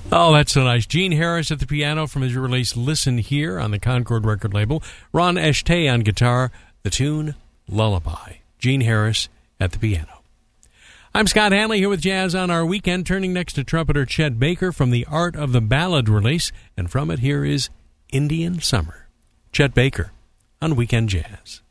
Oh, that's so nice. Gene Harris at the piano from his release Listen Here on the Concord record label. Ron Eshtay on guitar. The tune, Lullaby. Gene Harris at the piano. I'm Scott Hanley here with Jazz on Our Weekend, turning next to trumpeter Chet Baker from the Art of the Ballad release, and from it here is Indian Summer. Chet Baker on Weekend Jazz.